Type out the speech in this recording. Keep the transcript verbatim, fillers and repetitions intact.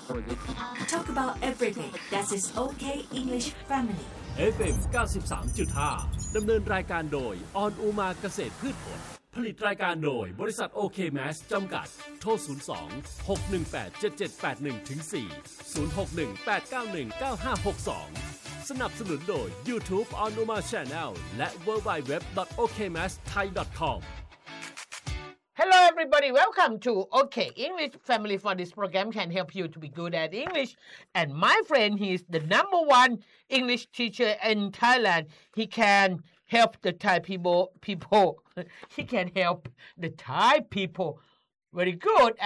Talk about everything that is okay English family เอฟ เอ็ม เก้าสิบสามจุดห้า ดำเนินรายการโดยออนอุมาเกษตรพืชผลผลิตรายการโดยบริษัทโอเคแมสจำกัดโทรศูนย์ สอง หก หนึ่ง แปด เจ็ด เจ็ด แปด หนึ่ง สี่ ศูนย์ หก หนึ่ง แปด เก้า หนึ่ง เก้า ห้า หก สอง สนับสนุนโดย YouTube On Uma Channel และ ดับเบิลยู ดับเบิลยู ดับเบิลยู ดอท โอ เค แมส ไทย ดอท คอม Hello everybody, welcome to OK English Family Fun. This program can help you to be good at English. And my friend, he is the number one English teacher in Thailand. He can help the Thai people, people. He can help the Thai people very good